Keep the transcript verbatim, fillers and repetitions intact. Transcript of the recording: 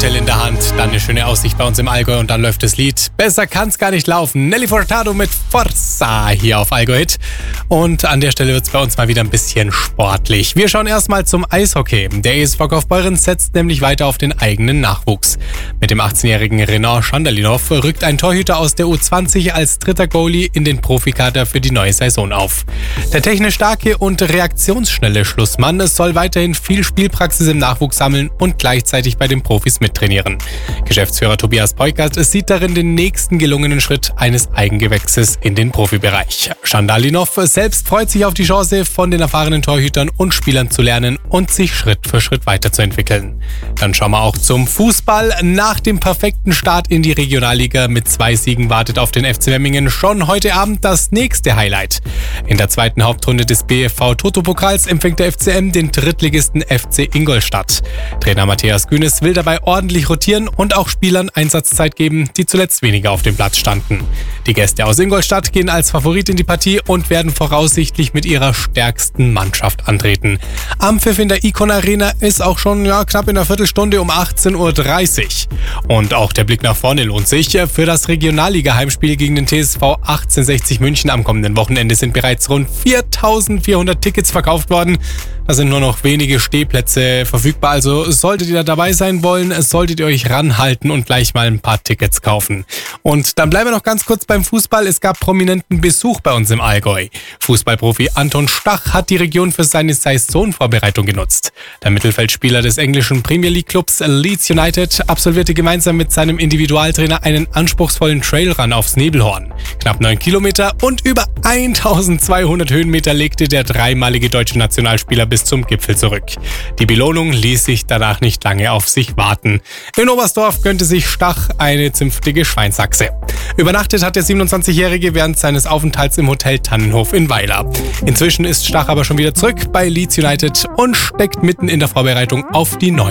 Hotel in der Hand, dann eine schöne Aussicht bei uns im Allgäu und dann läuft das Lied. Besser kann's gar nicht laufen. Nelly Furtado mit Forza hier auf Allgäu Hit. Und an der Stelle wird's bei uns mal wieder ein bisschen sportlich. Wir schauen erstmal zum Eishockey. Der E S V Kaufbeuren setzt nämlich weiter auf den eigenen Nachwuchs. Mit dem achtzehnjährigen Renan Chandalinov rückt ein Torhüter aus der U zwanzig als dritter Goalie in den Profikader für die neue Saison auf. Der technisch starke und reaktionsschnelle Schlussmann soll weiterhin viel Spielpraxis im Nachwuchs sammeln und gleichzeitig bei den Profis mittrainieren. Geschäftsführer Tobias Peukert sieht darin den nächsten gelungenen Schritt eines Eigengewächses in den Profibereich. Chandalinov selbst freut sich auf die Chance, von den erfahrenen Torhütern und Spielern zu lernen und sich Schritt für Schritt weiterzuentwickeln. Dann schauen wir auch zum Fußball. Nach dem perfekten Start in die Regionalliga mit zwei Siegen wartet auf den F C Memmingen schon heute Abend das nächste Highlight. In der zweiten Hauptrunde des B F V Toto-Pokals empfängt der F C M den Drittligisten F C Ingolstadt. Trainer Matthias Günes will dabei ordentlich rotieren und auch Spielern Einsatzzeit geben, die zuletzt weniger auf dem Platz standen. Die Gäste aus Ingolstadt gehen als Favorit in die Partie und werden voraussichtlich mit ihrer stärksten Mannschaft antreten. Am Pfiff in der Icon Arena ist auch schon ja, knapp in einer Viertelstunde um achtzehn Uhr dreißig. Und auch der Blick nach vorne lohnt sich. Für das Regionalliga-Heimspiel gegen den T S V achtzehnhundertsechzig München am kommenden Wochenende sind bereits rund viertausendvierhundert Tickets verkauft worden. Da sind nur noch wenige Stehplätze verfügbar, also solltet ihr da dabei sein wollen, solltet ihr euch ranhalten und gleich mal ein paar Tickets kaufen. Und dann bleiben wir noch ganz kurz beim Fußball. Es gab prominenten Besuch bei uns im Allgäu. Fußballprofi Anton Stach hat die Region für seine Saisonvorbereitung genutzt. Der Mittelfeldspieler des englischen Premier League Clubs Leeds United absolvierte gemeinsam mit seinem Individualtrainer einen anspruchsvollen Trailrun aufs Nebelhorn. Knapp neun Kilometer und über eintausendzweihundert Höhenmeter legte der dreimalige deutsche Nationalspieler bis zum Gipfel zurück. Die Belohnung ließ sich danach nicht lange auf sich warten. In Oberstdorf gönnte sich Stach eine zünftige Schweinsachse. Übernachtet hat der siebenundzwanzigjährige während seines Aufenthalts im Hotel Tannenhof in Weiler. Inzwischen ist Stach aber schon wieder zurück bei Leeds United und steckt mitten in der Vorbereitung auf die neue